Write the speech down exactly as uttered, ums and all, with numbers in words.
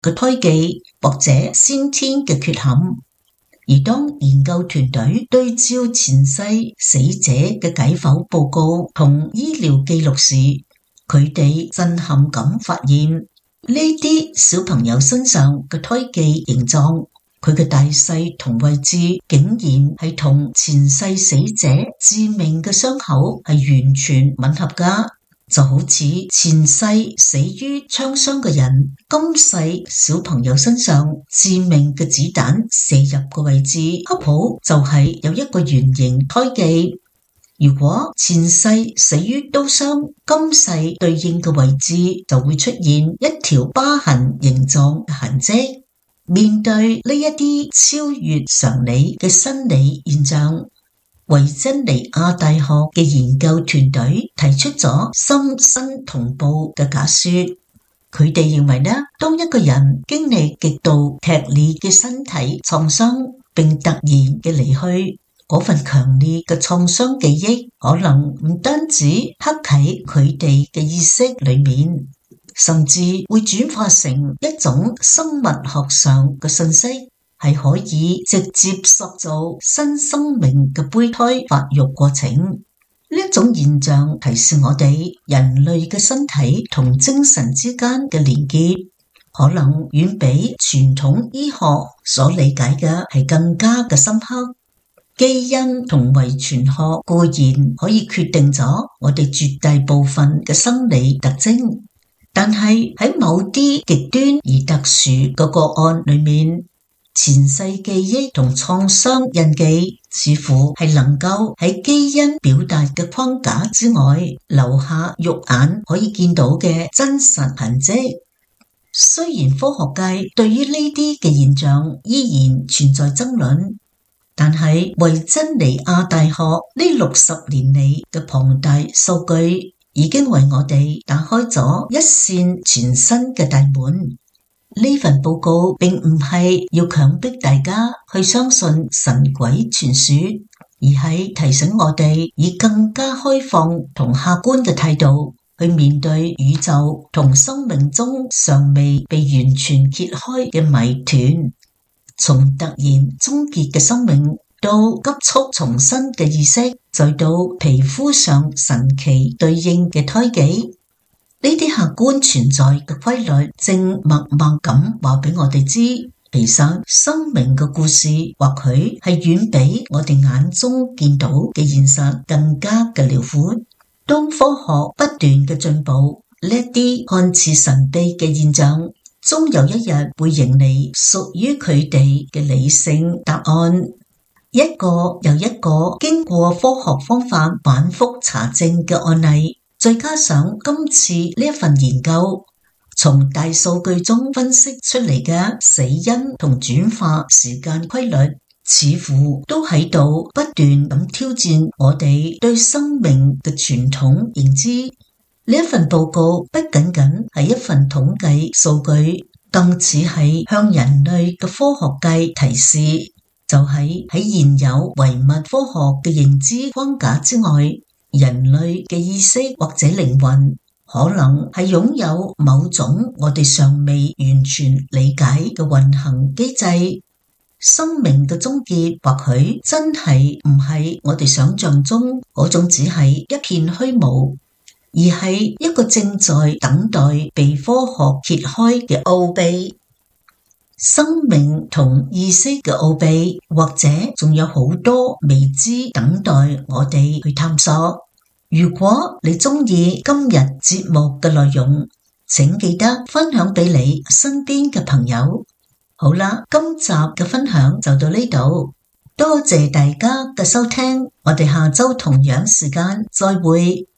嘅胎記或者先天嘅缺陷。而當研究團隊對照前世死者嘅解剖報告同醫療記錄時，佢哋震撼咁發現，呢啲小朋友身上嘅胎記形狀，佢嘅大細同位置竟然係同前世死者致命嘅傷口係完全吻合㗎。就好似前世死於槍傷嘅人，今世小朋友身上致命嘅子彈射入嘅位置，恰好就係有一個圓形胎記。如果前世死於刀傷，今世對應嘅位置就會出現一條疤痕形狀嘅痕跡。面對呢一啲超越常理嘅生理現象，維珍尼亞大學嘅研究團隊提出咗心身同步嘅假說。佢哋認為呢，當一個人經歷極度劇烈嘅身體創傷，並突然嘅離去，嗰份強烈嘅創傷記憶可能唔單止刻喺佢哋嘅意識裏面，甚至會轉化成一種生物學上嘅信息，係可以直接塑造新生命嘅胚胎發育過程。呢一種現象提示我哋，人類嘅身體同精神之間嘅連結，可能遠比傳統醫學所理解嘅係更加嘅深刻。基因同遺傳學固然可以決定咗我哋絕大部分嘅生理特徵，但係喺某啲極端而特殊嘅個案裏面，前世記憶同創傷印記似乎係能夠喺基因表達嘅框架之外，留下肉眼可以見到嘅真實痕跡。雖然科學界對於呢啲嘅現象依然存在爭論，但係維珍尼亞大學呢六十年嚟嘅龐大數據已經為我哋打開咗一扇全新嘅大門。呢份報告並唔係要強迫大家去相信神鬼傳說，而係提醒我哋以更加開放同客觀嘅態度去面對宇宙同生命中尚未被完全揭開嘅謎團。從突然終結嘅生命到急速重生嘅意識，再到皮膚上神奇對應嘅胎記，呢啲客觀存在嘅規律正默默咁話俾我哋知，其實生命嘅故事或許係遠比我哋眼中見到嘅現實更加嘅遼闊。當科學不斷嘅進步，呢啲看似神秘嘅現象終有一日會迎嚟屬於佢哋嘅理性答案。一個又一個經過科學方法反覆查證嘅案例，再加上今次呢一份研究，從大數據中分析出嚟嘅死因同轉化時間規律，似乎都喺度不斷咁挑戰我哋對生命嘅傳統認知。呢一份報告不僅僅係一份統計數據，更似係向人類嘅科學界提示，就係喺現有唯物科學嘅認知框架之外，人類嘅意識或者靈魂可能係擁有某種我哋尚未完全理解嘅運行機制。生命嘅終結或許真係唔係我哋想象中嗰種只係一片虛無，而係一個正在等待被科學揭開嘅奧秘。生命同意識嘅奧秘，或者仲有好多未知等待我哋去探索。如果你鍾意今日節目嘅內容，請記得分享俾你身邊嘅朋友。好啦，今集嘅分享就到呢度，多謝大家嘅收聽，我哋下周同樣時間再會。